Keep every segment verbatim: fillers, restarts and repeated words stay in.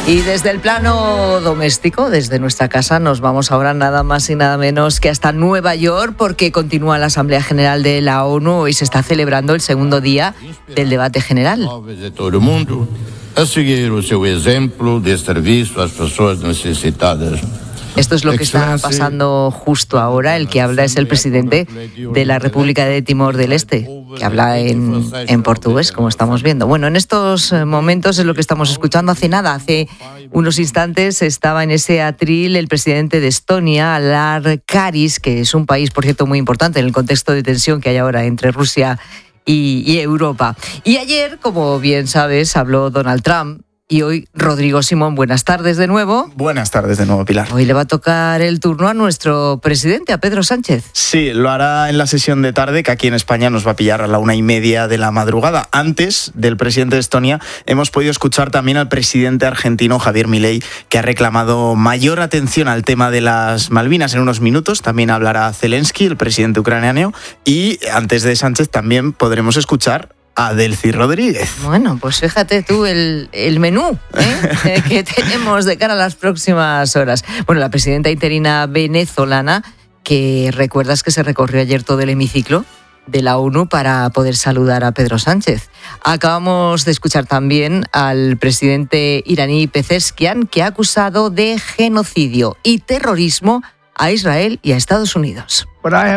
Y desde el plano doméstico, desde nuestra casa, nos vamos ahora nada más y nada menos que hasta Nueva York, porque continúa la Asamblea General de la ONU y se está celebrando el segundo día del debate general. De todo el mundo a seguir su ejemplo de servicio a las personas necesitadas. Esto es lo que está pasando justo ahora. El que habla es el presidente de la República de Timor del Este, que habla en, en portugués, como estamos viendo. Bueno, en estos momentos es lo que estamos escuchando. Hace nada, hace unos instantes, estaba en ese atril el presidente de Estonia, Alar Karis, que es un país, por cierto, muy importante en el contexto de tensión que hay ahora entre Rusia y, y Europa. Y ayer, como bien sabes, habló Donald Trump. Y hoy, Rodrigo Simón, buenas tardes de nuevo. Buenas tardes de nuevo, Pilar. Hoy le va a tocar el turno a nuestro presidente, a Pedro Sánchez. Sí, lo hará en la sesión de tarde, que aquí en España nos va a pillar a la una y media de la madrugada. Antes del presidente de Estonia, hemos podido escuchar también al presidente argentino, Javier Milei, que ha reclamado mayor atención al tema de las Malvinas. En unos minutos también hablará Zelensky, el presidente ucraniano, y antes de Sánchez también podremos escuchar a Delcy Rodríguez. Bueno, pues fíjate tú el, el menú ¿eh? que tenemos de cara a las próximas horas. Bueno, la presidenta interina venezolana, que recuerdas que se recorrió ayer todo el hemiciclo de la ONU para poder saludar a Pedro Sánchez. Acabamos de escuchar también al presidente iraní Pezeshkian, que ha acusado de genocidio y terrorismo a Israel y a Estados Unidos.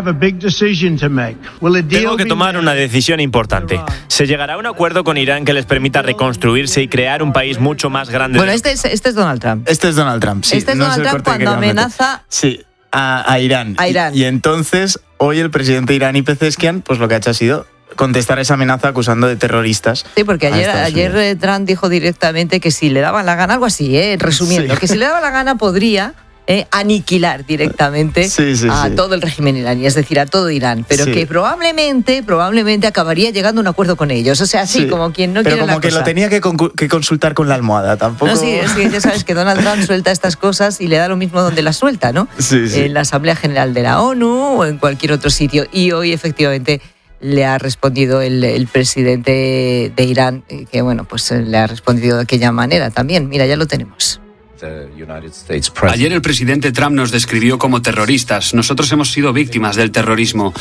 Tengo que tomar una decisión importante. ¿Se llegará a un acuerdo con Irán que les permita reconstruirse y crear un país mucho más grande? Bueno, este es, este es Donald Trump. Este es Donald Trump, sí. Este es no Donald es Trump cuando amenaza... Sí, a, a Irán. A Irán. Y, y entonces, hoy el presidente iraní Pezeshkian, pues lo que ha hecho ha sido contestar esa amenaza acusando de terroristas. Sí, porque ayer, ayer Trump dijo directamente que si le daban la gana, algo así, ¿eh? resumiendo, sí. que si le daba la gana podría... Eh, aniquilar directamente sí, sí, a sí. todo el régimen iraní, es decir, a todo Irán, pero sí. que probablemente probablemente acabaría llegando a un acuerdo con ellos, o sea, así sí. como quien no pero quiere como la que cosa. Lo tenía que, con, que consultar con la almohada, tampoco... No, sí, es que ya sabes que Donald Trump suelta estas cosas y le da lo mismo donde las suelta, ¿no? Sí, sí. En la Asamblea General de la ONU o en cualquier otro sitio, y hoy efectivamente le ha respondido el, el presidente de Irán, que bueno, pues le ha respondido de aquella manera también. Mira, ya lo tenemos. Ayer el presidente Trump nos describió como terroristas. Nosotros hemos sido víctimas del terrorismo.